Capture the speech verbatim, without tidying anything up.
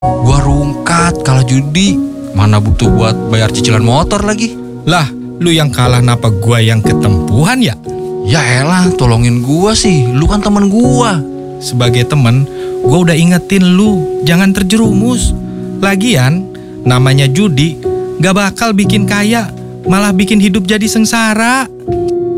Gua rungkat kalah judi. Mana butuh buat bayar cicilan motor lagi. Lah, lu yang kalah napa gua yang ketempuhan ya? Ya elah, tolongin gua sih. Lu kan temen gua. Sebagai temen, gua udah ingetin lu jangan terjerumus. Lagian, namanya judi gak bakal bikin kaya, malah bikin hidup jadi sengsara.